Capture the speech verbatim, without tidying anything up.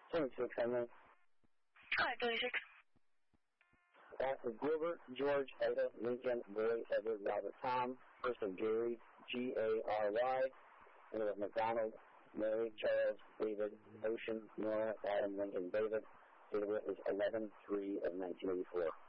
twenty-six, Henry. Hi, twenty-six. Last of Gilbert, George, Ida, Lincoln, Roy, Edward, Robert, Tom. First of Gary, G A R Y. And of McDonald, Mary, Charles, David, Ocean, Nora, Adam, Lincoln, David. Date of birth is eleven three of nineteen eighty-four.